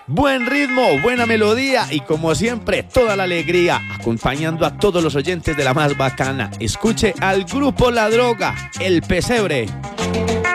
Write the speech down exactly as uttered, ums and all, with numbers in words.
Buen ritmo, buena melodía y como siempre toda la alegría, acompañando a todos los oyentes de la más bacana. Escuche al grupo La Droga, El Pesebre.